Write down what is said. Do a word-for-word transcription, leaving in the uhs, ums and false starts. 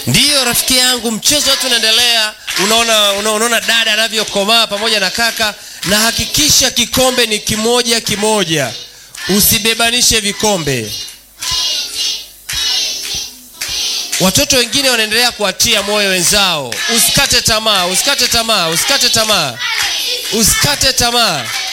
Ndiyo rafiki yangu, mchezo wetu unaendelea. Unaona unaona dada anavyokomaa pamoja na kaka, na hakikisha kikombe ni kimoja kimoja. Usibebanishe vikombe. Watoto wengine wanaendelea kuatia moyo wenzao. Usikate tamaa, usikate tamaa, usikate tamaa. Usikate tamaa.